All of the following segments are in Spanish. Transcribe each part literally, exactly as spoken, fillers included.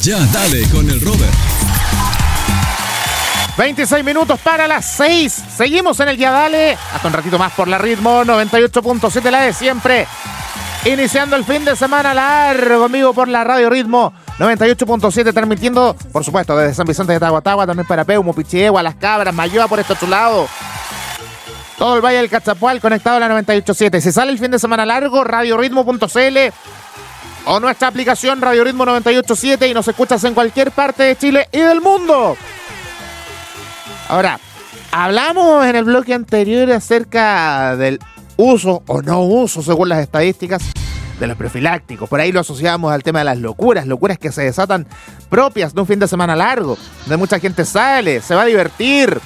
Ya dale con el Robert. veintiséis minutos para las seis. Seguimos en el Ya Dale. Hasta un ratito más por la Ritmo noventa y ocho punto siete, la de siempre. Iniciando el fin de semana largo, amigo, por la Radio Ritmo noventa y ocho punto siete, transmitiendo, por supuesto, desde San Vicente de Tahuatahua, también para Peumo, Pichiegua, Las Cabras, Mayoa, por este otro lado. Todo el Valle del Cachapual conectado a la noventa y ocho punto siete. Si sale el fin de semana largo, radio ritmo punto c l o nuestra aplicación Radio Ritmo noventa y ocho punto siete y nos escuchas en cualquier parte de Chile y del mundo. Ahora, hablamos en el bloque anterior acerca del uso o no uso, según las estadísticas, de los profilácticos. Por ahí lo asociamos al tema de las locuras, locuras que se desatan propias de un fin de semana largo, donde mucha gente sale, se va a divertir.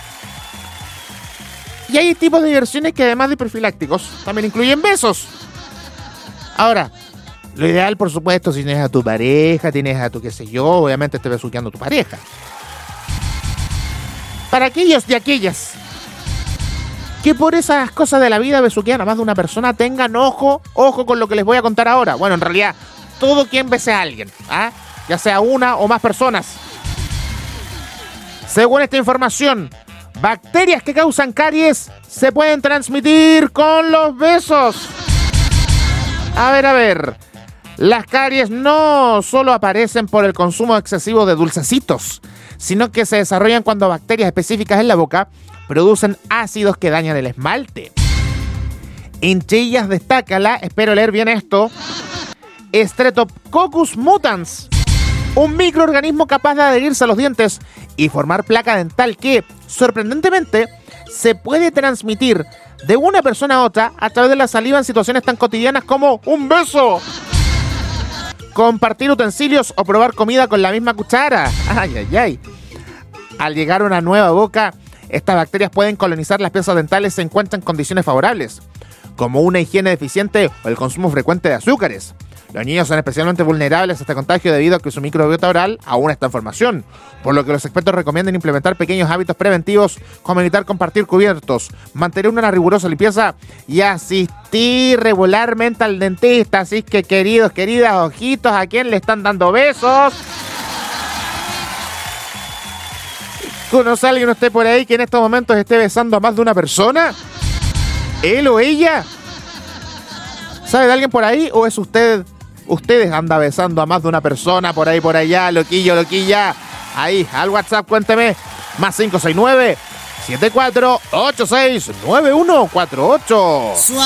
Y hay tipos de diversiones que además de profilácticos también incluyen besos. Ahora, lo ideal, por supuesto, si tienes a tu pareja, tienes a tu qué sé yo, obviamente estés besuqueando a tu pareja. Para aquellos y aquellas que por esas cosas de la vida besuquean a más de una persona, tengan ojo, ojo con lo que les voy a contar ahora. Bueno, en realidad, todo quien bese a alguien, ¿ah? Ya sea una o más personas. Según esta información, bacterias que causan caries se pueden transmitir con los besos. A ver, a ver. Las caries no solo aparecen por el consumo excesivo de dulcecitos, sino que se desarrollan cuando bacterias específicas en la boca producen ácidos que dañan el esmalte. Entre ellas destaca la, espero leer bien esto, Streptococcus mutans, un microorganismo capaz de adherirse a los dientes y formar placa dental que, sorprendentemente, se puede transmitir de una persona a otra a través de la saliva en situaciones tan cotidianas como un beso, compartir utensilios o probar comida con la misma cuchara. Ay, ay, ay. Al llegar a una nueva boca, estas bacterias pueden colonizar las piezas dentales si se encuentran en condiciones favorables, como una higiene deficiente o el consumo frecuente de azúcares. Los niños son especialmente vulnerables a este contagio debido a que su microbiota oral aún está en formación, por lo que los expertos recomiendan implementar pequeños hábitos preventivos como evitar compartir cubiertos, mantener una rigurosa limpieza y asistir regularmente al dentista. Así que, queridos, queridas, ojitos, ¿a quién le están dando besos? ¿Conoce a alguien usted por ahí que en estos momentos esté besando a más de una persona? ¿Él o ella? ¿Sabe de alguien por ahí? ¿O es usted? Ustedes anda besando a más de una persona por ahí, por allá, loquillo, loquilla. Ahí, al WhatsApp, cuénteme. Más cinco seis nueve, siete cuatro ocho seis, nueve uno cuatro ocho.